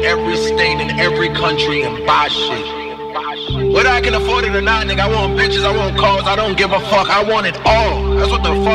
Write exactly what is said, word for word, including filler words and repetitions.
in every state, in every country, and buy shit. Whether I can afford it or not, nigga, I want bitches, I want cars, I don't give a fuck. I want it all. That's what the fuck